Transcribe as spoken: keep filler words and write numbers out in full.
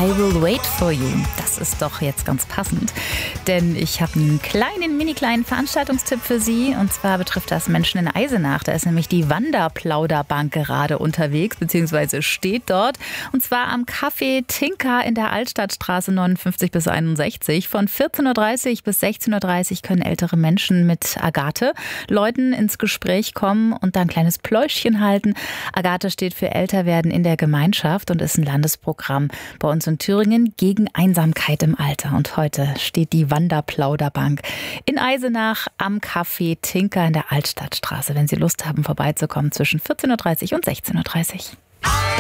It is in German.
I Will Wait For You. Das ist doch jetzt ganz passend, denn ich habe einen kleinen, mini-kleinen Veranstaltungstipp für Sie. Und zwar betrifft das Menschen in Eisenach. Da ist nämlich die Wanderplauderbank gerade unterwegs, beziehungsweise steht dort. Und zwar am Café Tinka in der Altstadtstraße neunundfünfzig bis einundsechzig. Von vierzehn Uhr dreißig bis sechzehn Uhr dreißig können ältere Menschen mit Agathe Leuten ins Gespräch kommen und da ein kleines Pläuschchen halten. Agathe steht für Älterwerden in der Gemeinschaft und ist ein Landesprogramm bei uns in Thüringen gegen Einsamkeit im Alter. Und heute steht die Wanderplauderbank in Eisenach am Café Tinka in der Altstadtstraße. Wenn Sie Lust haben, vorbeizukommen zwischen vierzehn Uhr dreißig und sechzehn Uhr dreißig.